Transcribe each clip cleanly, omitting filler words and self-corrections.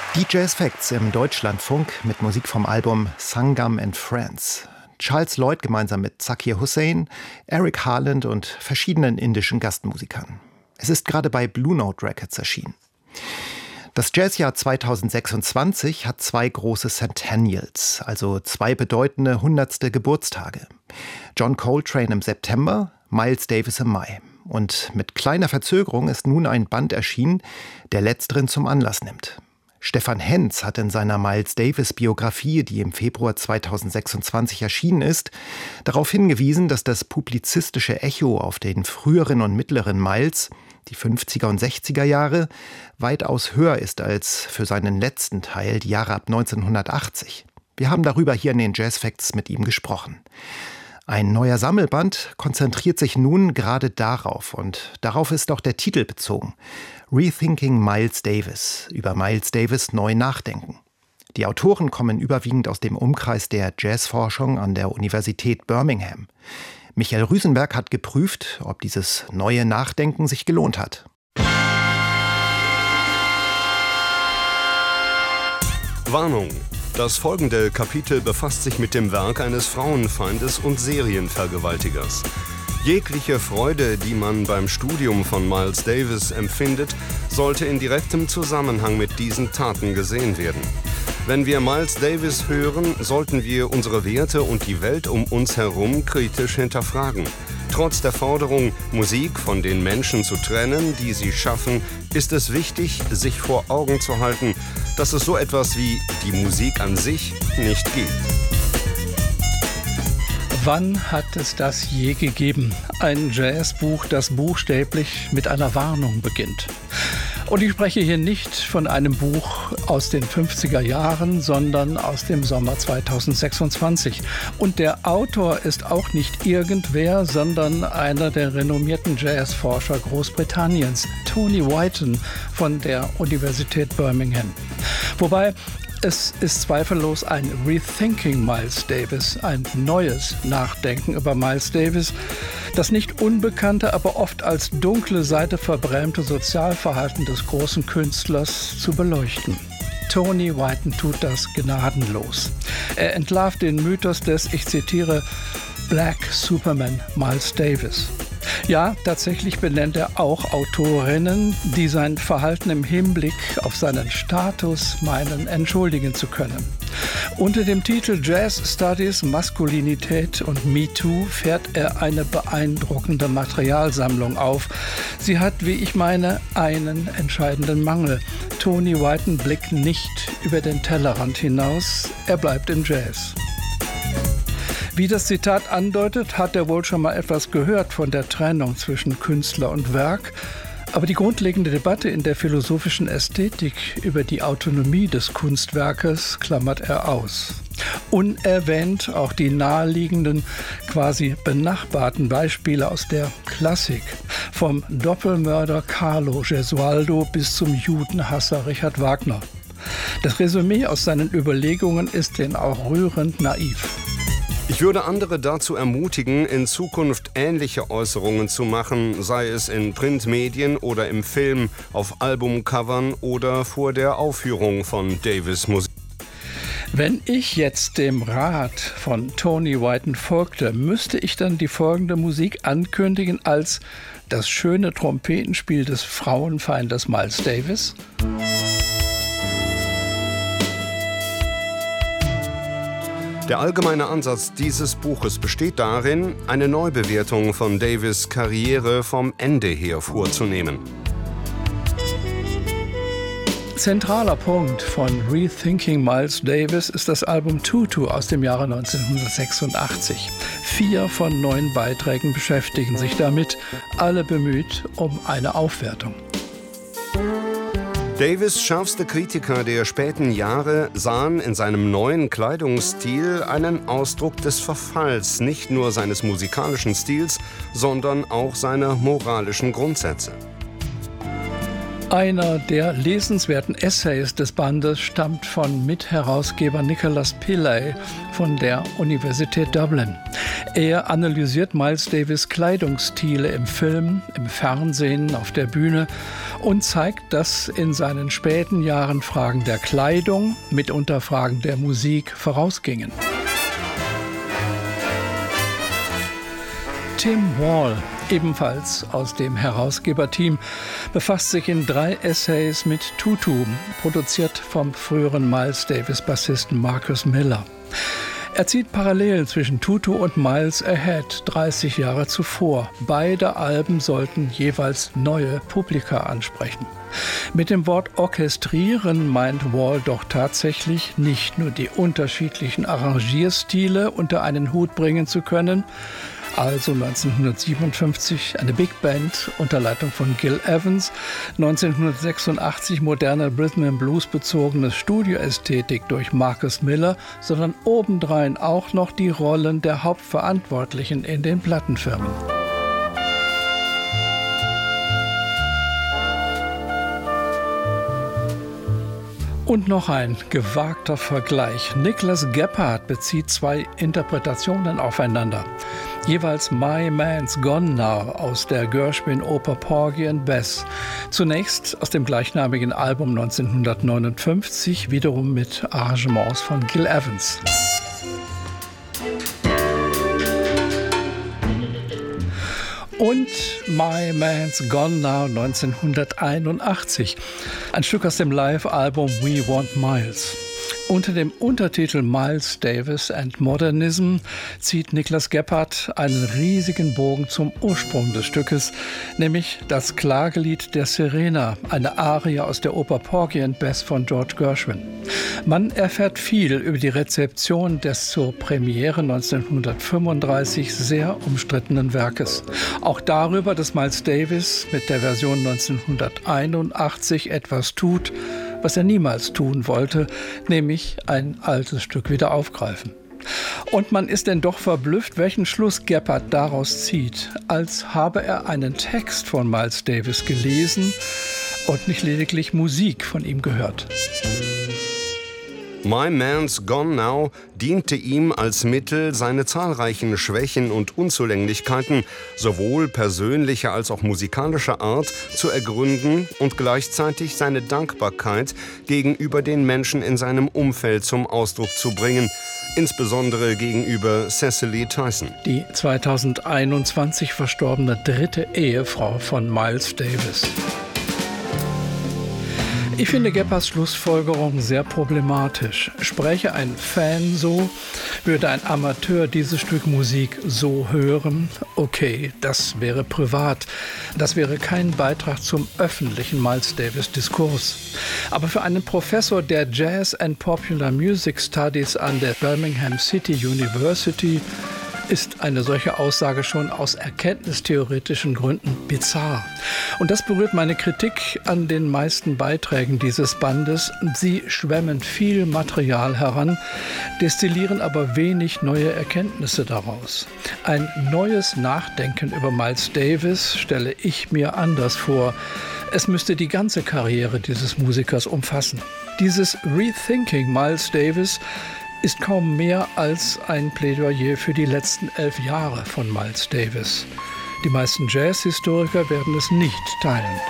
Die Jazz Facts im Deutschlandfunk mit Musik vom Album Sangam and Friends. Charles Lloyd gemeinsam mit Zakir Hussain, Eric Harland und verschiedenen indischen Gastmusikern. Es ist gerade bei Blue Note Records erschienen. Das Jazzjahr 2026 hat 2 große Centennials, also 2 bedeutende 100. Geburtstage. John Coltrane im September, Miles Davis im Mai. Und mit kleiner Verzögerung ist nun ein Band erschienen, der letzteren zum Anlass nimmt. Stefan Henz hat in seiner Miles-Davis-Biografie, die im Februar 2026 erschienen ist, darauf hingewiesen, dass das publizistische Echo auf den früheren und mittleren Miles, die 50er und 60er Jahre, weitaus höher ist als für seinen letzten Teil, die Jahre ab 1980. Wir haben darüber hier in den Jazz Facts mit ihm gesprochen. Ein neuer Sammelband konzentriert sich nun gerade darauf und darauf ist auch der Titel bezogen. Rethinking Miles Davis, über Miles Davis neu nachdenken. Die Autoren kommen überwiegend aus dem Umkreis der Jazzforschung an der Universität Birmingham. Michael Rüsenberg hat geprüft, ob dieses neue Nachdenken sich gelohnt hat. Warnung! Das folgende Kapitel befasst sich mit dem Werk eines Frauenfeindes und Serienvergewaltigers. Jegliche Freude, die man beim Studium von Miles Davis empfindet, sollte in direktem Zusammenhang mit diesen Taten gesehen werden. Wenn wir Miles Davis hören, sollten wir unsere Werte und die Welt um uns herum kritisch hinterfragen. Trotz der Forderung, Musik von den Menschen zu trennen, die sie schaffen, ist es wichtig, sich vor Augen zu halten, dass es so etwas wie die Musik an sich nicht gibt. Wann hat es das je gegeben? Ein Jazzbuch, das buchstäblich mit einer Warnung beginnt. Und ich spreche hier nicht von einem Buch aus den 50er Jahren, sondern aus dem Sommer 2026. Und der Autor ist auch nicht irgendwer, sondern einer der renommierten Jazzforscher Großbritanniens, Tony Whiten von der Universität Birmingham. Wobei es ist zweifellos ein Rethinking Miles Davis, ein neues Nachdenken über Miles Davis, das nicht unbekannte, aber oft als dunkle Seite verbrämte Sozialverhalten des großen Künstlers zu beleuchten. Tony Whiten tut das gnadenlos. Er entlarvt den Mythos des, ich zitiere, Black Superman Miles Davis. Ja, tatsächlich benennt er auch Autorinnen, die sein Verhalten im Hinblick auf seinen Status meinen, entschuldigen zu können. Unter dem Titel Jazz Studies, Maskulinität und Me Too fährt er eine beeindruckende Materialsammlung auf. Sie hat, wie ich meine, einen entscheidenden Mangel. Tony Whiten blickt nicht über den Tellerrand hinaus, er bleibt im Jazz. Wie das Zitat andeutet, hat er wohl schon mal etwas gehört von der Trennung zwischen Künstler und Werk. Aber die grundlegende Debatte in der philosophischen Ästhetik über die Autonomie des Kunstwerkes klammert er aus. Unerwähnt auch die naheliegenden, quasi benachbarten Beispiele aus der Klassik. Vom Doppelmörder Carlo Gesualdo bis zum Judenhasser Richard Wagner. Das Resümee aus seinen Überlegungen ist denn auch rührend naiv. Ich würde andere dazu ermutigen, in Zukunft ähnliche Äußerungen zu machen, sei es in Printmedien oder im Film, auf Albumcovern oder vor der Aufführung von Davis Musik. Wenn ich jetzt dem Rat von Tony Whiten folgte, müsste ich dann die folgende Musik ankündigen als das schöne Trompetenspiel des Frauenfeindes Miles Davis? Der allgemeine Ansatz dieses Buches besteht darin, eine Neubewertung von Davis' Karriere vom Ende her vorzunehmen. Zentraler Punkt von Rethinking Miles Davis ist das Album Tutu aus dem Jahre 1986. 4 von 9 Beiträgen beschäftigen sich damit, alle bemüht um eine Aufwertung. Davis' schärfste Kritiker der späten Jahre sahen in seinem neuen Kleidungsstil einen Ausdruck des Verfalls, nicht nur seines musikalischen Stils, sondern auch seiner moralischen Grundsätze. Einer der lesenswerten Essays des Bandes stammt von Mitherausgeber Nicholas Pillay von der Universität Dublin. Er analysiert Miles Davis' Kleidungsstile im Film, im Fernsehen, auf der Bühne und zeigt, dass in seinen späten Jahren Fragen der Kleidung, mitunter Fragen der Musik vorausgingen. Tim Wall, ebenfalls aus dem Herausgeberteam, befasst sich in 3 Essays mit Tutu, produziert vom früheren Miles Davis-Bassisten Marcus Miller. Er zieht Parallelen zwischen Tutu und Miles Ahead, 30 Jahre zuvor. Beide Alben sollten jeweils neue Publika ansprechen. Mit dem Wort orchestrieren meint Wall doch tatsächlich nicht nur die unterschiedlichen Arrangierstile unter einen Hut bringen zu können, also 1957 eine Big Band unter Leitung von Gil Evans, 1986 moderne Rhythm and Blues bezogene Studioästhetik durch Marcus Miller, sondern obendrein auch noch die Rollen der Hauptverantwortlichen in den Plattenfirmen. Und noch ein gewagter Vergleich. Nicholas Gebhardt bezieht 2 Interpretationen aufeinander. Jeweils My Man's Gone Now aus der Gershwin-Oper Porgy and Bess. Zunächst aus dem gleichnamigen Album 1959, wiederum mit Arrangements von Gil Evans. Und My Man's Gone Now 1981, ein Stück aus dem Live-Album We Want Miles. Unter dem Untertitel Miles Davis and Modernism zieht Nicholas Gebhardt einen riesigen Bogen zum Ursprung des Stückes, nämlich das Klagelied der Sirena, eine Arie aus der Oper Porgy and Bess von George Gershwin. Man erfährt viel über die Rezeption des zur Premiere 1935 sehr umstrittenen Werkes. Auch darüber, dass Miles Davis mit der Version 1981 etwas tut, was er niemals tun wollte, nämlich ein altes Stück wieder aufgreifen. Und man ist denn doch verblüfft, welchen Schluss Gebhardt daraus zieht, als habe er einen Text von Miles Davis gelesen und nicht lediglich Musik von ihm gehört. My Man's Gone Now diente ihm als Mittel, seine zahlreichen Schwächen und Unzulänglichkeiten sowohl persönlicher als auch musikalischer Art zu ergründen und gleichzeitig seine Dankbarkeit gegenüber den Menschen in seinem Umfeld zum Ausdruck zu bringen, insbesondere gegenüber Cicely Tyson. Die 2021 verstorbene 3. Ehefrau von Miles Davis. Ich finde Gebhardts Schlussfolgerung sehr problematisch. Spräche ein Fan so, würde ein Amateur dieses Stück Musik so hören? Okay, das wäre privat. Das wäre kein Beitrag zum öffentlichen Miles Davis-Diskurs. Aber für einen Professor der Jazz and Popular Music Studies an der Birmingham City University ist eine solche Aussage schon aus erkenntnistheoretischen Gründen bizarr. Und das berührt meine Kritik an den meisten Beiträgen dieses Bandes. Sie schwemmen viel Material heran, destillieren aber wenig neue Erkenntnisse daraus. Ein neues Nachdenken über Miles Davis stelle ich mir anders vor. Es müsste die ganze Karriere dieses Musikers umfassen. Dieses Rethinking Miles Davis ist kaum mehr als ein Plädoyer für die letzten 11 Jahre von Miles Davis. Die meisten Jazzhistoriker werden es nicht teilen.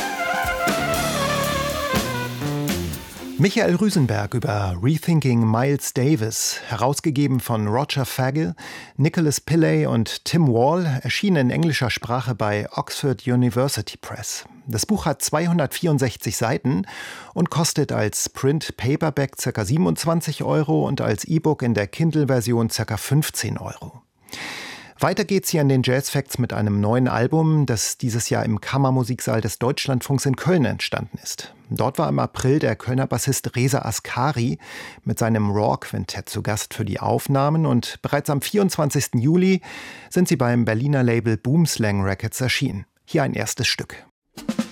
Michael Rüsenberg über Rethinking Miles Davis, herausgegeben von Roger Fagel, Nicholas Pillay und Tim Wall, erschien in englischer Sprache bei Oxford University Press. Das Buch hat 264 Seiten und kostet als Print-Paperback ca. 27 € und als E-Book in der Kindle-Version ca. 15 €. Weiter geht's hier an den Jazz Facts mit einem neuen Album, das dieses Jahr im Kammermusiksaal des Deutschlandfunks in Köln entstanden ist. Dort war im April der Kölner Bassist Reza Askari mit seinem Raw-Quintett zu Gast für die Aufnahmen und bereits am 24. Juli sind sie beim Berliner Label Boomslang Records erschienen. Hier ein erstes Stück.